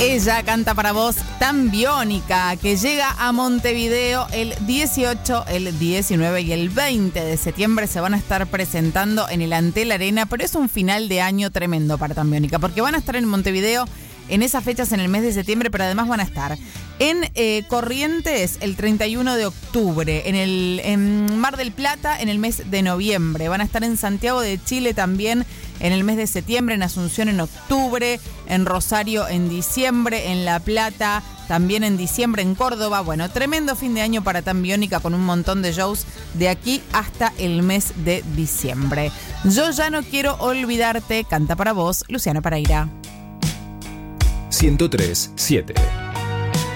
Ella canta para vos Tan Biónica, que llega a Montevideo el 18, el 19 y el 20 de septiembre. Se van a estar presentando en el Antel Arena, pero es un final de año tremendo para Tan Biónica, porque van a estar en Montevideo en esas fechas en el mes de septiembre, pero además van a estar en Corrientes el 31 de octubre, en Mar del Plata en el mes de noviembre, van a estar en Santiago de Chile también en el mes de septiembre, en Asunción en octubre, en Rosario en diciembre, en La Plata también en diciembre, en Córdoba. Bueno, tremendo fin de año para Tan Biónica, con un montón de shows de aquí hasta el mes de diciembre. Yo ya no quiero olvidarte, canta para vos Luciana Pereira. 103.7